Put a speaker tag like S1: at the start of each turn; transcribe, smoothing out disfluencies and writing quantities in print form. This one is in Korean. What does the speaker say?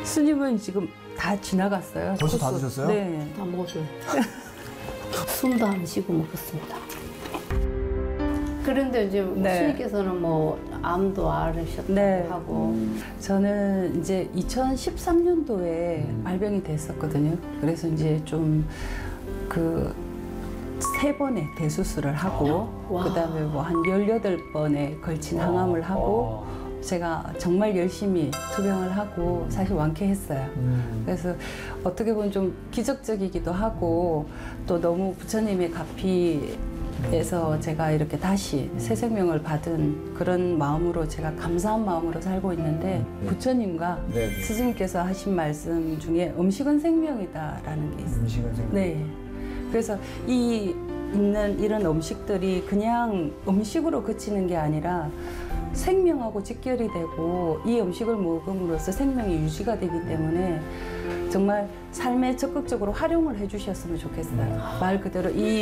S1: 스님은 지금 다 지나갔어요.
S2: 벌써 다
S1: 코스.
S2: 드셨어요?
S1: 네.
S3: 다 먹었어요. 숨도 안 쉬고 먹었습니다. 그런데 이제
S1: 네.
S3: 스님께서는 뭐 암도 앓으셨다고
S1: 네.
S3: 하고
S1: 저는 이제 2013년도에 발병이 됐었거든요. 그래서 이제 좀 그 3번의 대수술을 하고
S3: 와.
S1: 그다음에 뭐 한 18번에 걸친 항암을 하고 제가 정말 열심히 투병을 하고 사실 완쾌했어요. 그래서 어떻게 보면 좀 기적적이기도 하고 또 너무 부처님의 가피에서 제가 이렇게 다시 새 생명을 받은 그런 마음으로 제가 감사한 마음으로 살고 있는데 부처님과
S2: 네, 네.
S1: 스승님께서 하신 말씀 중에 음식은 생명이다라는 게 있어요.
S2: 음식은 생각.
S1: 네. 그래서 있는 이런 음식들이 그냥 음식으로 그치는 게 아니라 생명하고 직결이 되고 이 음식을 먹음으로써 생명이 유지가 되기 때문에 정말 삶에 적극적으로 활용을 해주셨으면 좋겠어요. 말 그대로 이